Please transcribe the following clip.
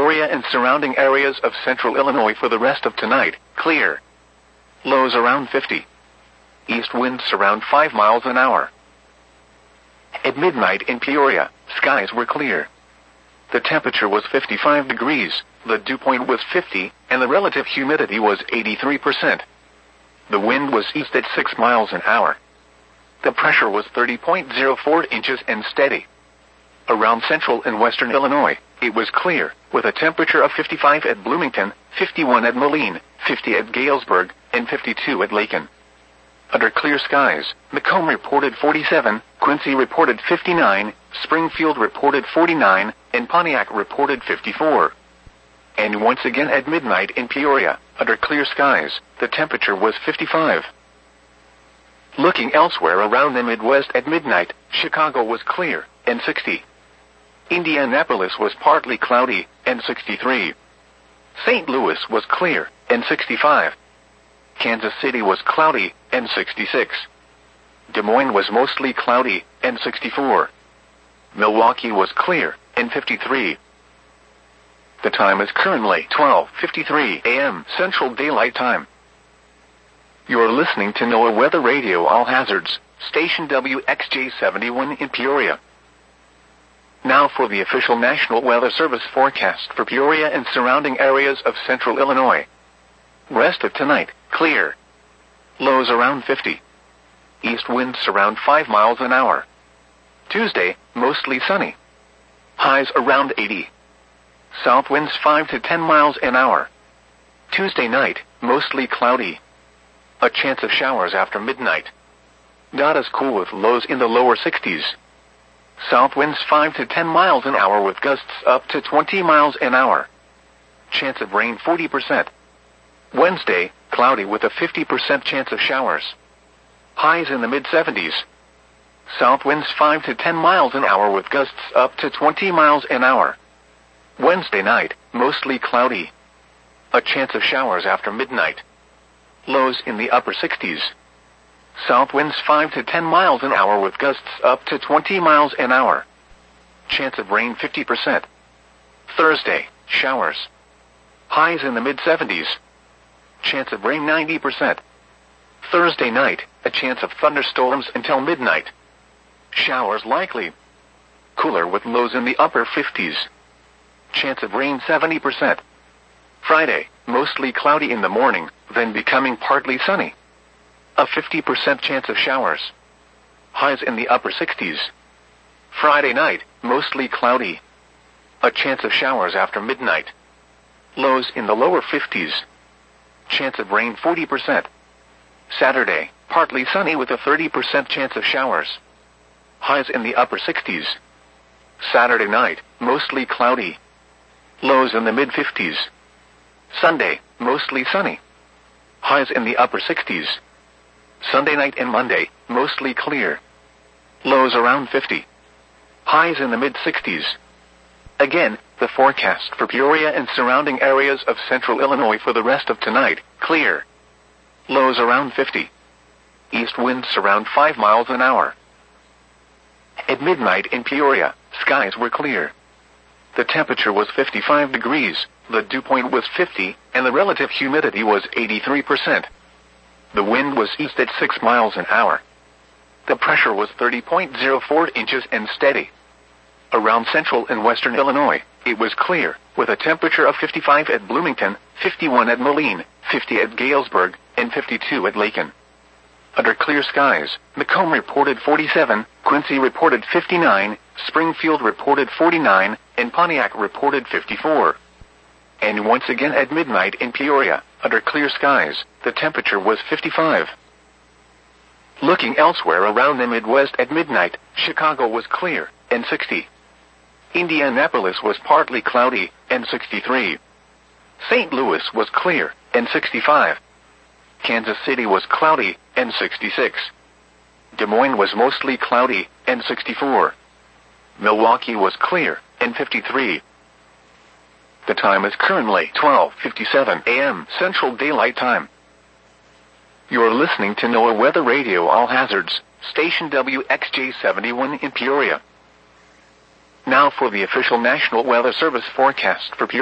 Peoria and surrounding areas of central Illinois for the rest of tonight, clear. Lows around 50. East winds around 5 miles an hour. At midnight in Peoria, skies were clear. The temperature was 55 degrees, the dew point was 50, and the relative humidity was 83%. The wind was east at 6 miles an hour. The pressure was 30.04 inches and steady. Around central and western Illinois, it was clear, with a temperature of 55 at Bloomington, 51 at Moline, 50 at Galesburg, and 52 at Lakin. Under clear skies, Macomb reported 47, Quincy reported 59, Springfield reported 49, and Pontiac reported 54. And once again at midnight in Peoria, under clear skies, the temperature was 55. Looking elsewhere around the Midwest at midnight, Chicago was clear, and 60. Indianapolis was partly cloudy, and 63. St. Louis was clear, and 65. Kansas City was cloudy, and 66. Des Moines was mostly cloudy, and 64. Milwaukee was clear, and 53. The time is currently 12:53 a.m. Central Daylight Time. You're listening to NOAA Weather Radio All Hazards, station WXJ71 in Peoria. Now for the official National Weather Service forecast for Peoria and surrounding areas of central Illinois. Rest of tonight, clear. Lows around 50. East winds around 5 miles an hour. Tuesday, mostly sunny. Highs around 80. South winds 5 to 10 miles an hour. Tuesday night, mostly cloudy. A chance of showers after midnight. Not as cool with lows in the lower 60s. South winds 5 to 10 miles an hour with gusts up to 20 miles an hour. Chance of rain 40%. Wednesday, cloudy with a 50% chance of showers. Highs in the mid-70s. South winds 5 to 10 miles an hour with gusts up to 20 miles an hour. Wednesday night, mostly cloudy. A chance of showers after midnight. Lows in the upper 60s. South winds 5 to 10 miles an hour with gusts up to 20 miles an hour. Chance of rain 50%. Thursday, showers. Highs in the mid-70s. Chance of rain 90%. Thursday night, a chance of thunderstorms until midnight. Showers likely. Cooler with lows in the upper 50s. Chance of rain 70%. Friday, mostly cloudy in the morning, then becoming partly sunny. A 50% chance of showers. Highs in the upper 60s. Friday night, mostly cloudy. A chance of showers after midnight. Lows in the lower 50s. Chance of rain 40%. Saturday, partly sunny with a 30% chance of showers. Highs in the upper 60s. Saturday night, mostly cloudy. Lows in the mid-50s. Sunday, mostly sunny. Highs in the upper 60s. Sunday night and Monday, mostly clear. Lows around 50. Highs in the mid-60s. Again, the forecast for Peoria and surrounding areas of central Illinois for the rest of tonight, clear. Lows around 50. East winds around 5 miles an hour. At midnight in Peoria, skies were clear. The temperature was 55 degrees, the dew point was 50, and the relative humidity was 83%. The wind was east at 6 miles an hour. The pressure was 30.04 inches and steady. Around central and western Illinois, it was clear, with a temperature of 55 at Bloomington, 51 at Moline, 50 at Galesburg, and 52 at Lakin. Under clear skies, Macomb reported 47, Quincy reported 59, Springfield reported 49, and Pontiac reported 54. And once again at midnight in Peoria, under clear skies, the temperature was 55. Looking elsewhere around the Midwest at midnight, Chicago was clear, and 60. Indianapolis was partly cloudy, and 63. St. Louis was clear, and 65. Kansas City was cloudy, and 66. Des Moines was mostly cloudy, and 64. Milwaukee was clear, and 53. The time is currently 12:57 a.m. Central Daylight Time. You're listening to NOAA Weather Radio All Hazards, station WXJ71 in Peoria. Now for the official National Weather Service forecast for Peoria.